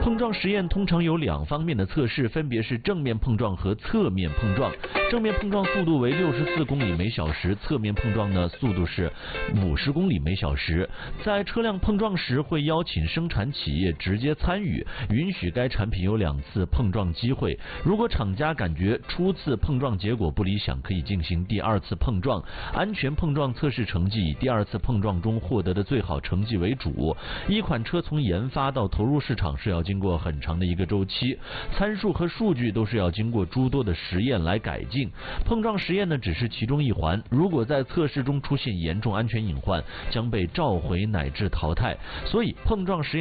碰撞实验通常有2方面的测试，分别是正面碰撞和侧面碰撞。正面碰撞速度为64公里每小时，侧面碰撞呢速度是50公里每小时。在车辆碰撞时，会邀请生产企业直接参与，允许该产品有2次碰撞机会。如果厂家感觉初次碰撞结果不理想，可以进行第2次碰撞。安全碰撞测试成绩以第2次碰撞中获得的最好成绩为主。一款车从研发到投入市场是要经过很长的一个周期，参数和数据都是要经过诸多的实验来改进。碰撞实验呢只是其中一环，如果在测试中出现严重安全隐患，将被召回乃至淘汰。所以碰撞实验